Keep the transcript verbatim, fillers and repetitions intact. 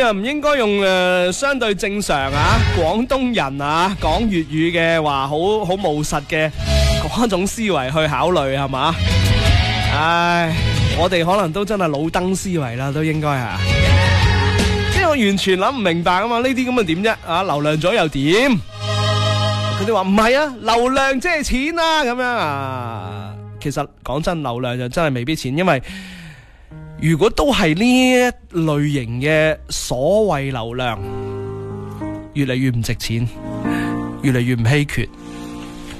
啊，唔應該用誒、呃、相對正常啊，廣東人啊講粵語嘅話，好好務實嘅嗰種思維去考慮係嘛？唉，我哋可能都真係老登思維啦，都應該係。即係我完全諗唔明白啊嘛，呢啲咁嘅點啫？啊，流量咗又點？佢哋話唔係啊，流量即係錢啊，咁樣啊。其實講真，流量就真係未必錢，因為如果都係呢一類型嘅所謂流量，越嚟越唔值錢，越嚟越唔稀缺。